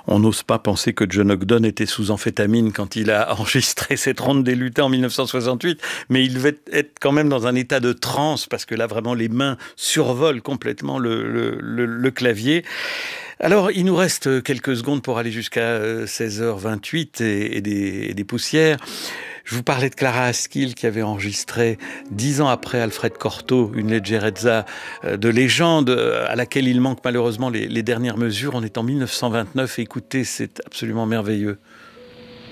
On n'ose pas penser que John Ogden était sous amphétamine quand il a enregistré cette ronde des lutins en 1968, mais il devait être quand même dans un état de transe, parce que là, vraiment, les mains survolent complètement le clavier. Alors, il nous reste quelques secondes pour aller jusqu'à 16h28 et des poussières. Je vous parlais de Clara Askill qui avait enregistré 10 ans après Alfred Cortot une leggerezza de légende à laquelle il manque malheureusement les dernières mesures. On est en 1929. Écoutez, c'est absolument merveilleux.